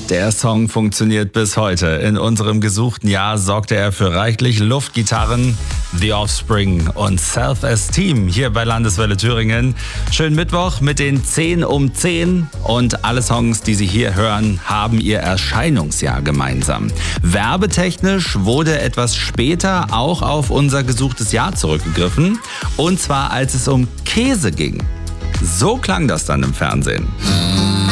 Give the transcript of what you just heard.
Der Song funktioniert bis heute. In unserem gesuchten Jahr sorgte er für reichlich Luftgitarren, The Offspring und Self-Esteem hier bei Landeswelle Thüringen. Schönen Mittwoch mit den 10 um 10 und alle Songs, die Sie hier hören, haben ihr Erscheinungsjahr gemeinsam. Werbetechnisch wurde etwas später auch auf unser gesuchtes Jahr zurückgegriffen und zwar als es um Käse ging. So klang das dann im Fernsehen.